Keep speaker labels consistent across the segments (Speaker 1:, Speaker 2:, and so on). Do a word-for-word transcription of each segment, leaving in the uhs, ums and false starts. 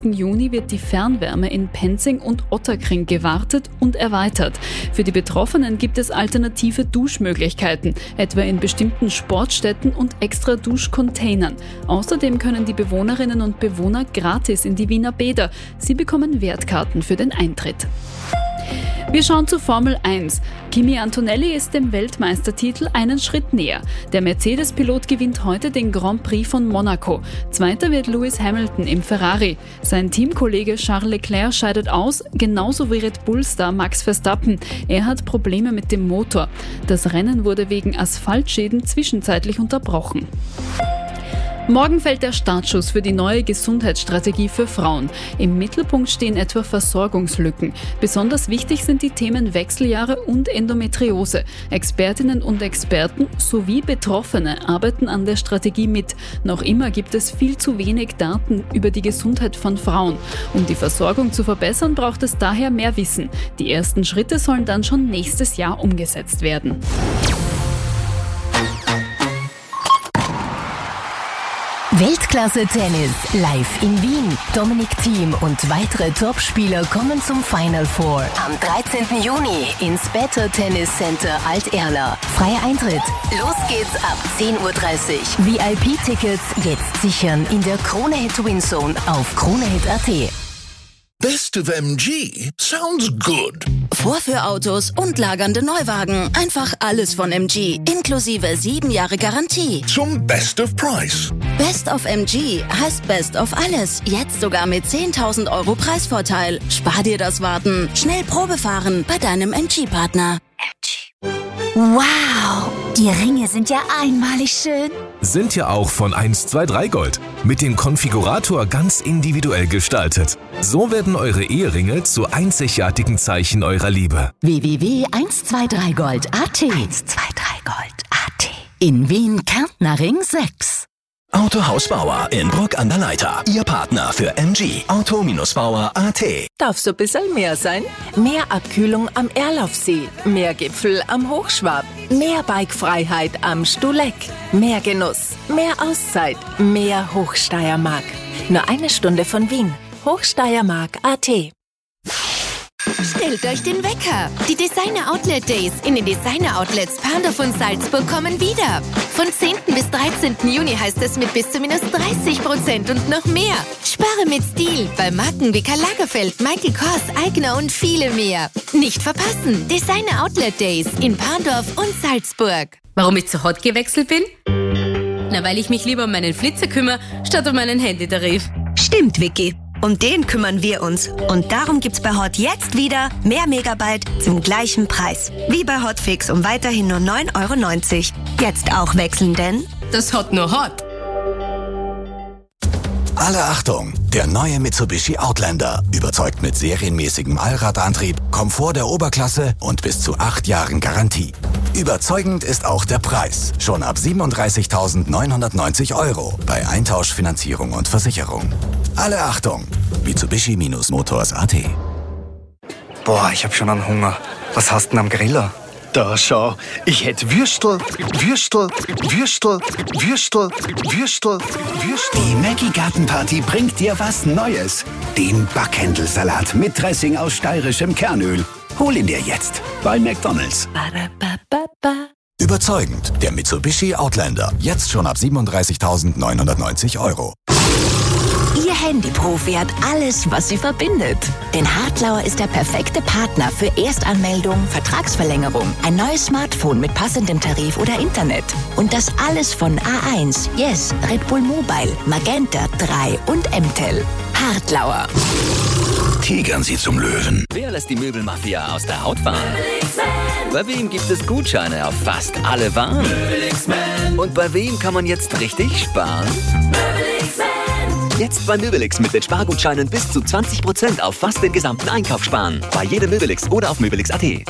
Speaker 1: Im Juni wird die Fernwärme in Penzing und Ottakring gewartet und erweitert. Für die Betroffenen gibt es alternative Duschmöglichkeiten, etwa in bestimmten Sportstätten und extra Duschcontainern. Außerdem können die Bewohnerinnen und Bewohner gratis in die Wiener Bäder. Sie bekommen Wertkarten für den Eintritt. Wir schauen zur Formel eins. Kimi Antonelli ist dem Weltmeistertitel einen Schritt näher. Der Mercedes-Pilot gewinnt heute den Grand Prix von Monaco. Zweiter wird Lewis Hamilton im Ferrari. Sein Teamkollege Charles Leclerc scheidet aus, genauso wie Red Bull-Star Max Verstappen. Er hat Probleme mit dem Motor. Das Rennen wurde wegen Asphaltschäden zwischenzeitlich unterbrochen. Morgen fällt der Startschuss für die neue Gesundheitsstrategie für Frauen. Im Mittelpunkt stehen etwa Versorgungslücken. Besonders wichtig sind die Themen Wechseljahre und Endometriose. Expertinnen und Experten sowie Betroffene arbeiten an der Strategie mit. Noch immer gibt es viel zu wenig Daten über die Gesundheit von Frauen. Um die Versorgung zu verbessern, braucht es daher mehr Wissen. Die ersten Schritte sollen dann schon nächstes Jahr umgesetzt werden.
Speaker 2: Weltklasse Tennis live in Wien. Dominik Thiem und weitere Topspieler kommen zum Final Four am dreizehnten Juni ins Better Tennis Center Alt-Erla. Freier Eintritt. Los geht's ab zehn Uhr dreißig. V I P-Tickets jetzt sichern in der Kronehit Win Zone auf kronehit punkt at.
Speaker 3: Best of M G sounds good.
Speaker 4: Vorführautos und lagernde Neuwagen. Einfach alles von M G. Inklusive sieben Jahre Garantie.
Speaker 3: Zum Best of Price.
Speaker 4: Best of M G heißt Best of alles. Jetzt sogar mit zehntausend Euro Preisvorteil. Spar dir das Warten. Schnell Probe fahren bei deinem M G-Partner. M G.
Speaker 5: Wow, die Ringe sind ja einmalig schön.
Speaker 6: Sind ja auch von eins zwei drei Gold. Mit dem Konfigurator ganz individuell gestaltet. So werden eure Eheringe zu einzigartigen Zeichen eurer Liebe.
Speaker 2: w w w punkt eins zwei drei gold punkt a t.
Speaker 5: eins zwei drei gold punkt a t.
Speaker 2: In Wien Kärntner Ring sechs.
Speaker 7: Autohaus Bauer in Bruck an der Leitha. Ihr Partner für M G. Auto Bauer punkt a t.
Speaker 8: Darf so ein bisschen mehr sein? Mehr Abkühlung am Erlaufsee, mehr Gipfel am Hochschwab, mehr Bikefreiheit am Stuleck, mehr Genuss, mehr Auszeit, mehr Hochsteiermark. Nur eine Stunde von Wien. Hochsteiermark punkt a t.
Speaker 9: Stellt euch den Wecker. Die Designer Outlet Days in den Designer Outlets Pandorf und Salzburg kommen wieder. Von zehnten bis dreizehnten Juni heißt es mit bis zu minus dreißig Prozent und noch mehr. Spare mit Stil bei Marken wie Karl Lagerfeld, Michael Kors, Eigner und viele mehr. Nicht verpassen. Designer Outlet Days in Pandorf und Salzburg.
Speaker 10: Warum ich zu Hot gewechselt bin? Na, weil ich mich lieber um meinen Flitzer kümmere, statt um meinen Handytarif.
Speaker 11: Stimmt, Vicky. Um den kümmern wir uns. Und darum gibt's bei Hot jetzt wieder mehr Megabyte zum gleichen Preis. Wie bei Hotfix um weiterhin nur neun Euro neunzig. Jetzt auch wechseln, denn
Speaker 10: das Hot nur Hot.
Speaker 7: Alle Achtung! Der neue Mitsubishi Outlander überzeugt mit serienmäßigem Allradantrieb, Komfort der Oberklasse und bis zu acht Jahren Garantie. Überzeugend ist auch der Preis. Schon ab siebenunddreißigtausendneunhundertneunzig Euro bei Eintausch, Finanzierung und Versicherung. Alle Achtung! Mitsubishi-Motors punkt a t.
Speaker 12: Boah, ich hab schon einen Hunger. Was hast du denn am Griller?
Speaker 13: Da schau, ich hätte Würstel, Würstel, Würstel, Würstel, Würstel, Würstel.
Speaker 14: Die Maggi Gartenparty bringt dir was Neues. Den Backhändelsalat mit Dressing aus steirischem Kernöl. Hol ihn dir jetzt bei McDonald's.
Speaker 7: Überzeugend, der Mitsubishi Outlander. Jetzt schon ab siebenunddreißigtausendneunhundertneunzig Euro.
Speaker 2: Ihr Handyprofi hat alles, was sie verbindet. Denn Hartlauer ist der perfekte Partner für Erstanmeldung, Vertragsverlängerung, ein neues Smartphone mit passendem Tarif oder Internet. Und das alles von A eins, Yes, Red Bull Mobile, Magenta drei und M T E L. Hartlauer.
Speaker 7: Tigern Sie zum Löwen.
Speaker 15: Wer lässt die Möbelmafia aus der Haut fahren? Bei wem gibt es Gutscheine auf fast alle Waren? Und bei wem kann man jetzt richtig sparen? Jetzt bei Möbelix mit den Spargutscheinen bis zu zwanzig Prozent auf fast den gesamten Einkauf sparen. Bei jedem Möbelix oder auf möbelix punkt a t.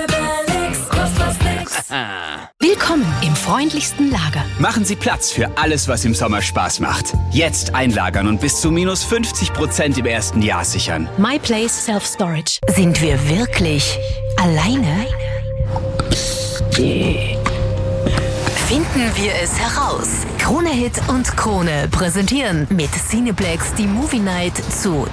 Speaker 2: Willkommen im freundlichsten Lager.
Speaker 16: Machen Sie Platz für alles, was im Sommer Spaß macht. Jetzt einlagern und bis zu minus fünfzig Prozent im ersten Jahr sichern.
Speaker 2: My Place Self Storage. Sind wir wirklich alleine? Finden wir es heraus. Krone Hit und Krone präsentieren mit Cineplex die Movie Night zu